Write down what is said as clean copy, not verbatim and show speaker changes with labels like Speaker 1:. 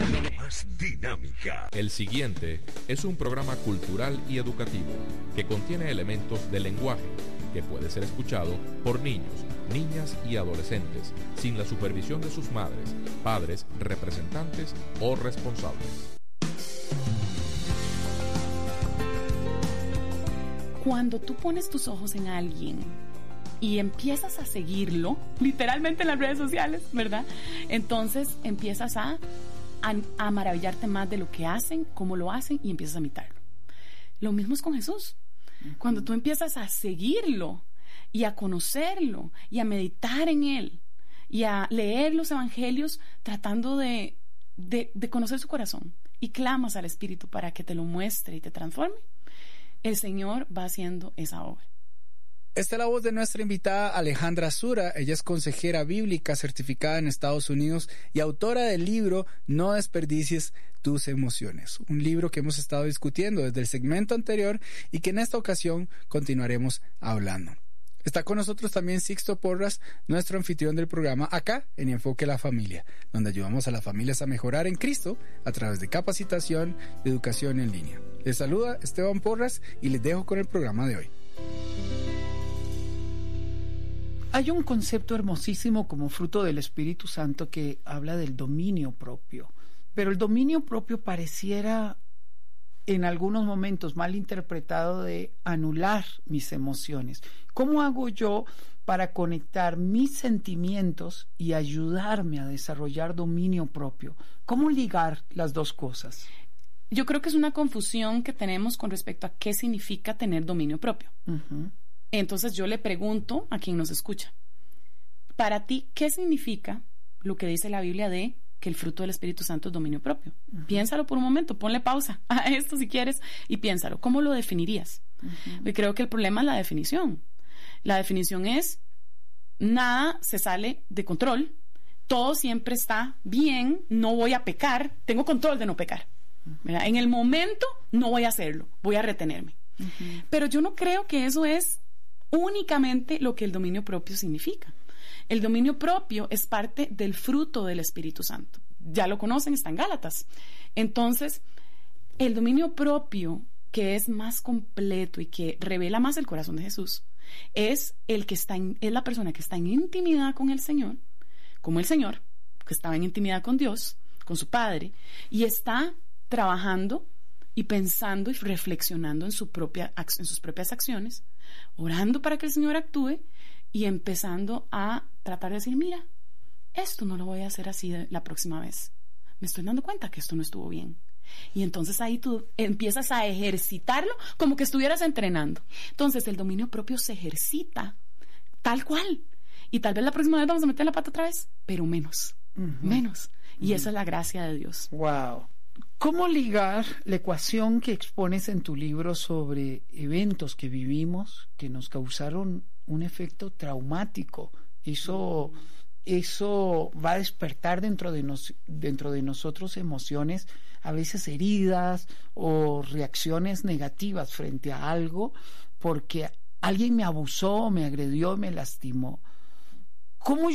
Speaker 1: más dinámica.
Speaker 2: El siguiente es un programa cultural y educativo que contiene elementos de lenguaje que puede ser escuchado por niños, niñas y adolescentes sin la supervisión de sus madres, padres, representantes o responsables.
Speaker 3: Cuando tú pones tus ojos en alguien y empiezas a seguirlo, literalmente en las redes sociales, ¿verdad? Entonces empiezas a maravillarte más de lo que hacen, cómo lo hacen, y empiezas a imitarlo. Lo mismo es con Jesús. Cuando tú empiezas a seguirlo y a conocerlo y a meditar en él y a leer los evangelios tratando de conocer su corazón, y clamas al Espíritu para que te lo muestre y te transforme, el Señor va haciendo esa obra.
Speaker 4: Esta es la voz de nuestra invitada Alejandra Sura. Ella es consejera bíblica certificada en Estados Unidos y autora del libro No desperdicies tus emociones, un libro que hemos estado discutiendo desde el segmento anterior y que en esta ocasión continuaremos hablando. Está con nosotros también Sixto Porras, nuestro anfitrión del programa acá en Enfoque a la Familia, donde ayudamos a las familias a mejorar en Cristo a través de capacitación y educación en línea. Les saluda Esteban Porras y les dejo con el programa de hoy.
Speaker 5: Hay un concepto hermosísimo como fruto del Espíritu Santo que habla del dominio propio, pero el dominio propio pareciera en algunos momentos mal interpretado de anular mis emociones. ¿Cómo hago yo para conectar mis sentimientos y ayudarme a desarrollar dominio propio? ¿Cómo ligar las dos cosas?
Speaker 3: Yo creo que es una confusión que tenemos con respecto a qué significa tener dominio propio. Uh-huh. Entonces yo le pregunto a quien nos escucha, para ti, ¿qué significa lo que dice la Biblia de que el fruto del Espíritu Santo es dominio propio? Uh-huh. Piénsalo por un momento, ponle pausa a esto si quieres y piénsalo. ¿Cómo lo definirías? Uh-huh. Y creo que el problema es la definición. La definición es, nada se sale de control, todo siempre está bien, no voy a pecar, tengo control de no pecar. ¿Verdad? En el momento no voy a hacerlo, voy a retenerme. Uh-huh. Pero yo no creo que eso es únicamente lo que el dominio propio significa. El dominio propio es parte del fruto del Espíritu Santo. Ya lo conocen, está en Gálatas. Entonces, el dominio propio, que es más completo y que revela más el corazón de Jesús, es la persona que está en intimidad con el Señor, como el Señor, que estaba en intimidad con Dios, con su Padre, y está trabajando y pensando y reflexionando en sus propias acciones, orando para que el Señor actúe y empezando a tratar de decir, mira, esto no lo voy a hacer así la próxima vez. Me estoy dando cuenta que esto no estuvo bien. Y entonces ahí tú empiezas a ejercitarlo como que estuvieras entrenando. Entonces el dominio propio se ejercita tal cual. Y tal vez la próxima vez vamos a meter la pata otra vez, pero menos. Uh-huh. Menos. Y esa es la gracia de Dios.
Speaker 5: Wow. ¿Cómo ligar la ecuación que expones en tu libro sobre eventos que vivimos que nos causaron un efecto traumático? Eso va a despertar dentro de nosotros emociones, a veces heridas o reacciones negativas frente a algo, porque alguien me abusó, me agredió, me lastimó. ¿Cómo